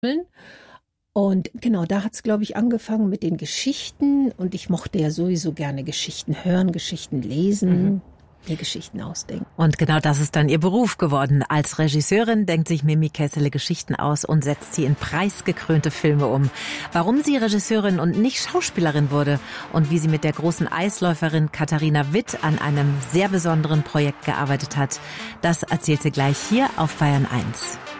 Und genau, da hat es, glaube ich, angefangen mit den Geschichten. Und ich mochte ja sowieso gerne Geschichten hören, Geschichten lesen, mir Geschichten ausdenken. Und genau das ist dann ihr Beruf geworden. Als Regisseurin denkt sich Mimi Kessele Geschichten aus und setzt sie in preisgekrönte Filme um. Warum sie Regisseurin und nicht Schauspielerin wurde und wie sie mit der großen Eisläuferin Katharina Witt an einem sehr besonderen Projekt gearbeitet hat, das erzählt sie gleich hier auf Bayern 1.